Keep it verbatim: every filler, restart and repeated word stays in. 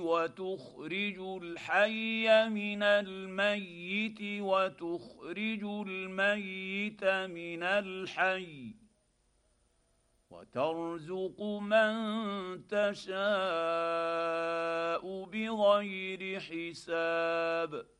وتخرج الحي من الميت وتخرج الميت من الحي وترزق من تشاء بغير حساب